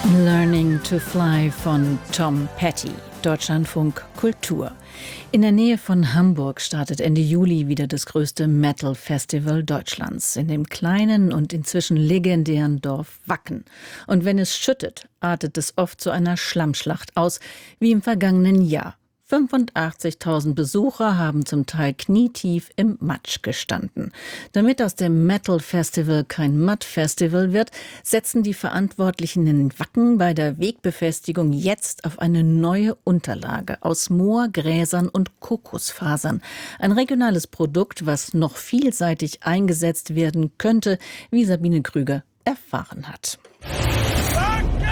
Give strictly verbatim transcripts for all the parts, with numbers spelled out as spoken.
Learning to Fly von Tom Petty, Deutschlandfunk Kultur. In der Nähe von Hamburg startet Ende Juli wieder das größte Metal-Festival Deutschlands in dem kleinen und inzwischen legendären Dorf Wacken. Und wenn es schüttet, artet es oft zu einer Schlammschlacht aus, wie im vergangenen Jahr. fünfundachtzigtausend Besucher haben zum Teil knietief im Matsch gestanden. Damit aus dem Metal-Festival kein Mud-Festival wird, setzen die Verantwortlichen in Wacken bei der Wegbefestigung jetzt auf eine neue Unterlage aus Moor, Gräsern und Kokosfasern. Ein regionales Produkt, was noch vielseitig eingesetzt werden könnte, wie Sabine Krüger erfahren hat. Wacken!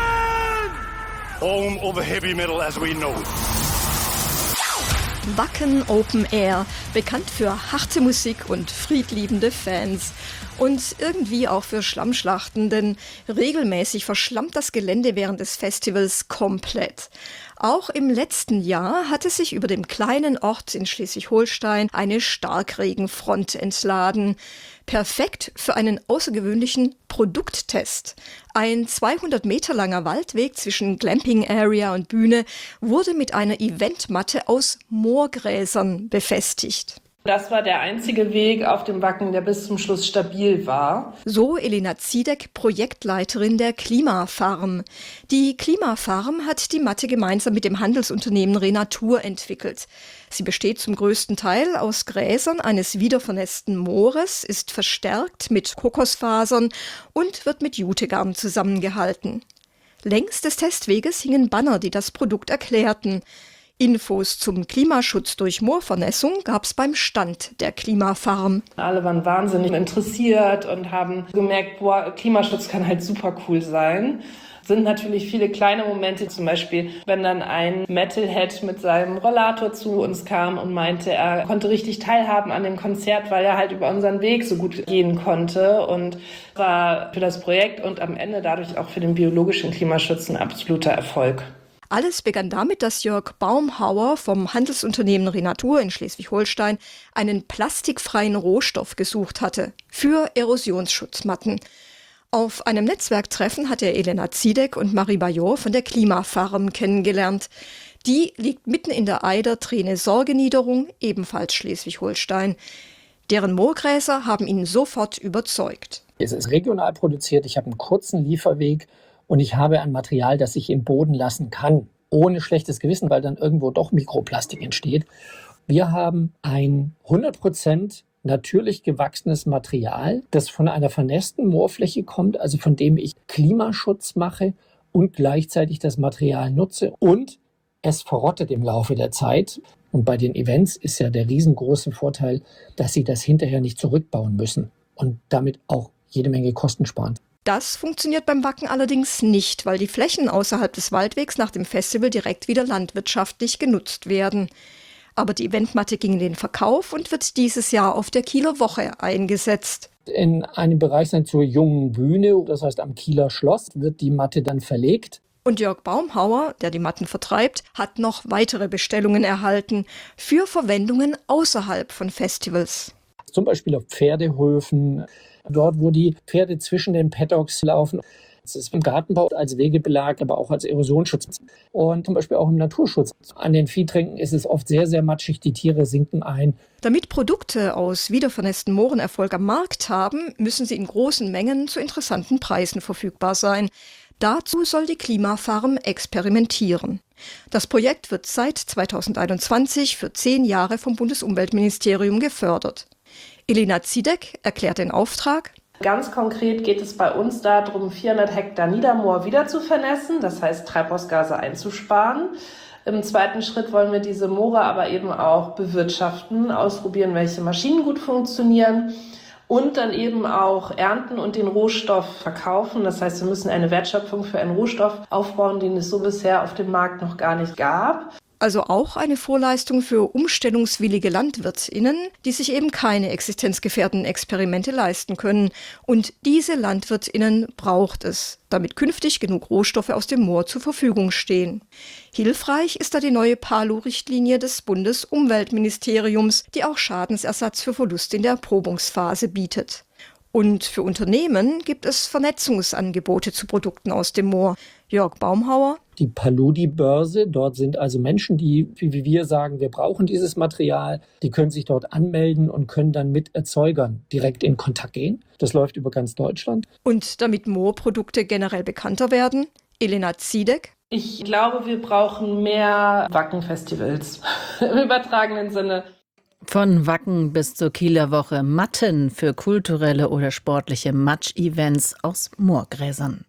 Home of heavy metal as we know it. Wacken Open Air, bekannt für harte Musik und friedliebende Fans. Und irgendwie auch für Schlammschlachten, denn regelmäßig verschlammt das Gelände während des Festivals komplett. Auch im letzten Jahr hatte sich über dem kleinen Ort in Schleswig-Holstein eine Starkregenfront entladen. Perfekt für einen außergewöhnlichen Produkttest. Ein zweihundert Meter langer Waldweg zwischen Glamping Area und Bühne wurde mit einer Eventmatte aus Moorgräsern befestigt. Das war der einzige Weg auf dem Wacken, der bis zum Schluss stabil war. So Elena Ziedek, Projektleiterin der Klimafarm. Die Klimafarm hat die Matte gemeinsam mit dem Handelsunternehmen Renatur entwickelt. Sie besteht zum größten Teil aus Gräsern eines wiedervernässten Moores, ist verstärkt mit Kokosfasern und wird mit Jutegarn zusammengehalten. Längs des Testweges hingen Banner, die das Produkt erklärten. Infos zum Klimaschutz durch Moorvernässung gab es beim Stand der Klimafarm. Alle waren wahnsinnig interessiert und haben gemerkt, boah, Klimaschutz kann halt super cool sein. Sind natürlich viele kleine Momente, zum Beispiel, wenn dann ein Metalhead mit seinem Rollator zu uns kam und meinte, er konnte richtig teilhaben an dem Konzert, weil er halt über unseren Weg so gut gehen konnte, und war für das Projekt und am Ende dadurch auch für den biologischen Klimaschutz ein absoluter Erfolg. Alles begann damit, dass Jörg Baumhauer vom Handelsunternehmen Renatur in Schleswig-Holstein einen plastikfreien Rohstoff gesucht hatte für Erosionsschutzmatten. Auf einem Netzwerktreffen hat er Elena Ziedek und Marie Bajor von der Klimafarm kennengelernt. Die liegt mitten in der Eider Treene-Sorge-Niederung, ebenfalls Schleswig-Holstein. Deren Moorgräser haben ihn sofort überzeugt. Es ist regional produziert, ich habe einen kurzen Lieferweg. Und ich habe ein Material, das ich im Boden lassen kann, ohne schlechtes Gewissen, weil dann irgendwo doch Mikroplastik entsteht. Wir haben ein hundert Prozent natürlich gewachsenes Material, das von einer vernässten Moorfläche kommt, also von dem ich Klimaschutz mache und gleichzeitig das Material nutze. Und es verrottet im Laufe der Zeit. Und bei den Events ist ja der riesengroße Vorteil, dass Sie das hinterher nicht zurückbauen müssen und damit auch jede Menge Kosten sparen. Das funktioniert beim Wacken allerdings nicht, weil die Flächen außerhalb des Waldwegs nach dem Festival direkt wieder landwirtschaftlich genutzt werden. Aber die Eventmatte ging in den Verkauf und wird dieses Jahr auf der Kieler Woche eingesetzt. In einem Bereich sein zur jungen Bühne, das heißt am Kieler Schloss, wird die Matte dann verlegt. Und Jörg Baumhauer, der die Matten vertreibt, hat noch weitere Bestellungen erhalten für Verwendungen außerhalb von Festivals. Zum Beispiel auf Pferdehöfen, dort wo die Pferde zwischen den Paddocks laufen. Das ist im Gartenbau als Wegebelag, aber auch als Erosionsschutz. Und zum Beispiel auch im Naturschutz. An den Viehtränken ist es oft sehr, sehr matschig, die Tiere sinken ein. Damit Produkte aus wiedervernässten Mooren Erfolg am Markt haben, müssen sie in großen Mengen zu interessanten Preisen verfügbar sein. Dazu soll die Klimafarm experimentieren. Das Projekt wird seit zweitausendeinundzwanzig für zehn Jahre vom Bundesumweltministerium gefördert. Elena Ziedek erklärt den Auftrag. Ganz konkret geht es bei uns darum, vierhundert Hektar Niedermoor wieder zu vernässen, das heißt Treibhausgase einzusparen. Im zweiten Schritt wollen wir diese Moore aber eben auch bewirtschaften, ausprobieren, welche Maschinen gut funktionieren und dann eben auch ernten und den Rohstoff verkaufen. Das heißt, wir müssen eine Wertschöpfung für einen Rohstoff aufbauen, den es so bisher auf dem Markt noch gar nicht gab. Also auch eine Vorleistung für umstellungswillige LandwirtInnen, die sich eben keine existenzgefährdenden Experimente leisten können. Und diese LandwirtInnen braucht es, damit künftig genug Rohstoffe aus dem Moor zur Verfügung stehen. Hilfreich ist da die neue P A L U-Richtlinie des Bundesumweltministeriums, die auch Schadensersatz für Verluste in der Erprobungsphase bietet. Und für Unternehmen gibt es Vernetzungsangebote zu Produkten aus dem Moor. Jörg Baumhauer. Die Paludi-Börse, dort sind also Menschen, die, wie wir sagen, wir brauchen dieses Material, die können sich dort anmelden und können dann mit Erzeugern direkt in Kontakt gehen. Das läuft über ganz Deutschland. Und damit Moorprodukte generell bekannter werden, Elena Ziedek. Ich glaube, wir brauchen mehr Wacken-Festivals im übertragenen Sinne. Von Wacken bis zur Kieler Woche Matten für kulturelle oder sportliche Matsch-Events aus Moorgräsern.